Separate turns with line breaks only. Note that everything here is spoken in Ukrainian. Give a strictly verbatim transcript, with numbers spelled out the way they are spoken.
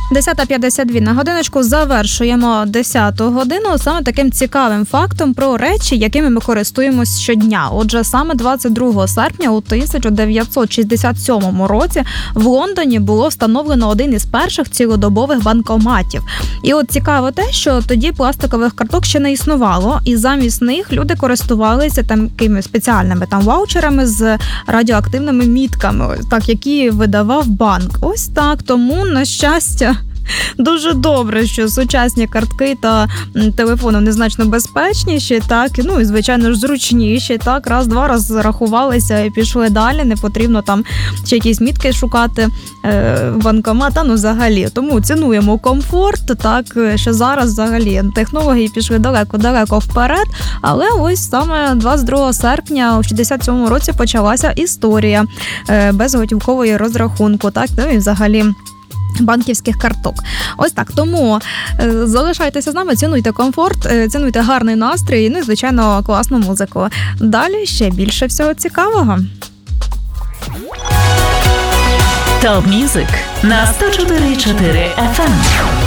десята п'ятдесят дві на годиночку. Завершуємо десяту годину саме таким цікавим фактом про речі, якими ми користуємось щодня. Отже, саме двадцять другого серпня у тисяча дев'ятсот шістдесят сьомому році в Лондоні було встановлено один із перших цілодобових банкоматів. І от цікаво те, що тоді пластикових карток ще не існувало, і замість них люди користувалися такими спеціальними там ваучерами з радіоактивними мітками, так, які видавав банк. Ось так, тому, на щастя, дуже добре, що сучасні картки та телефони незначно безпечніші, так, ну і, звичайно ж, зручніші, так, раз-два раз зарахувалися і пішли далі, не потрібно там ще якісь мітки шукати, е, банкомата, ну, взагалі. Тому цінуємо комфорт, так, що зараз, взагалі, технології пішли далеко-далеко вперед, але ось саме двадцять другого серпня у шістдесят сьомому році почалася історія е, безготівкової розрахунку, так, ну і взагалі банківських карток. Ось так. Тому е, залишайтеся з нами, цінуйте комфорт, е, цінуйте гарний настрій, ну і, звичайно, класну музику. Далі ще більше всього цікавого.
Топ Мюзик на сто чотири і чотири еф ем.